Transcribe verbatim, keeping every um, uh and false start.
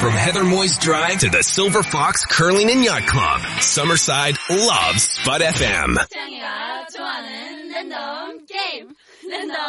From Heather Moy's Drive to the Silver Fox Curling and Yacht Club, Summerside loves Spud F M. 창이가 좋아하는 랜덤 게임. 랜덤